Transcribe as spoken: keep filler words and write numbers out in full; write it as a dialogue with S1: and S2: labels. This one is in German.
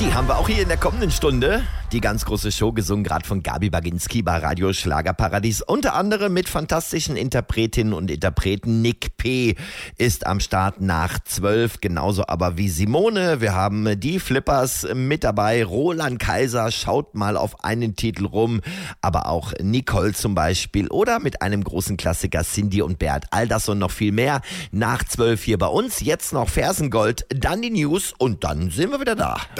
S1: Die haben wir auch hier in der kommenden Stunde. Die ganz große Show, gesungen gerade von Gabi Baginski bei Radio Schlagerparadies. Unter anderem mit fantastischen Interpretinnen und Interpreten. Nick P. ist am Start nach zwölf, genauso aber wie Simone. Wir haben die Flippers mit dabei. Roland Kaiser schaut mal auf einen Titel rum. Aber auch Nicole zum Beispiel. Oder mit einem großen Klassiker Cindy und Bert. All das und noch viel mehr nach zwölf hier bei uns. Jetzt noch Fersengold, dann die News und dann sind wir wieder da.